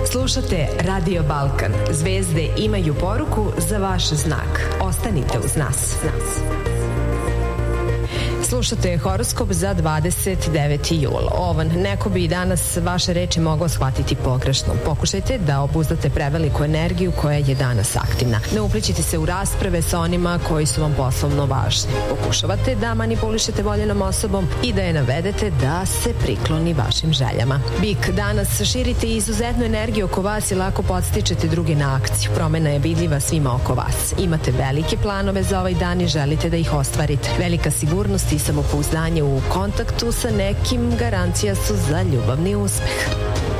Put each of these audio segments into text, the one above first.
Slušate Radio Balkan. Zvezde imaju poruku za vaš znak. Ostanite uz nas. Slušate horoskop za 29. jul. Ovan, neko bi danas vaše reči mogao shvatiti pogrešno. Pokušajte da obuzdate preveliku energiju koja je danas aktivna. Ne uplićite se u rasprave sa onima koji su vam poslovno važni. Pokušavate da manipulišete voljenom osobom i da je navedete da se prikloni vašim željama. Bik, danas širite izuzetnu energiju oko vas i lako podstičete druge na akciju. Promena je vidljiva svima oko vas. Imate velike planove za ovaj dan i želite da ih ostvarite. Velika sigurnost i samopouzdanje u kontaktu sa nekim garancija su za ljubavni uspeh.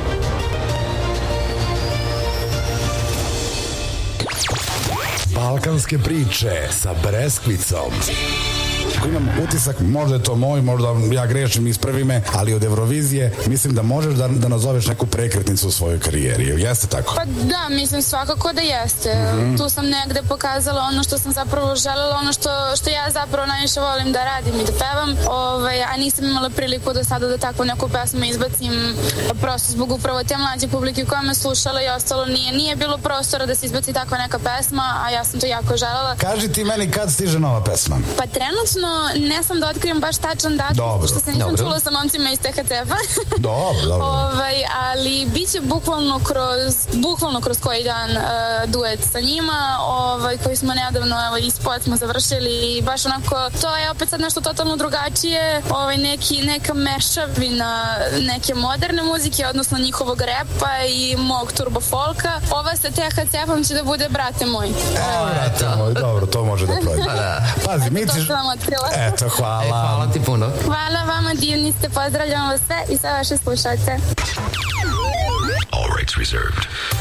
Balkanske priče sa Breskvicom. Imam utisak, možda je to moj, možda ja grešim, ispravi me, ali od Eurovizije mislim da možeš da nazoveš neku prekretnicu u svojoj karijeri. Jeste tako? Pa da, mislim svakako da jeste. Tu sam negde pokazala ono što sam zapravo želela, ono što ja zapravo najviše volim da radim i da pevam, a nisam imala priliku do sada da takvu neku pesmu izbacim, prosto zbog upravo te mlađe publike koja me slušala i ostalo nije bilo prostora da se izbaci takva neka pesma, a ja sam to jako želela. Kaži ti meni kad stiže nova pesma? Pa trenutno ne sam da otkrijem baš tačan datum, što se nisam čula sa momcima iz THC-a. Dobro. Ali bit će bukvalno kroz koji dan duet sa njima, koji smo nedavno, i spot smo završili i baš onako, to je opet sad nešto totalno drugačije, neka mešavina neke moderne muzike, odnosno njihovog repa i mog turbo folka. Ova sa THC-om će da bude Brate moj. Brate moj, dobro, to može da prođe. Pazi, mi ćeš... Eto, hvala. Hvala ti puno. Hvala vama, divni ste, pozdravljam vas sve i sve vaše slušalce. All rights reserved.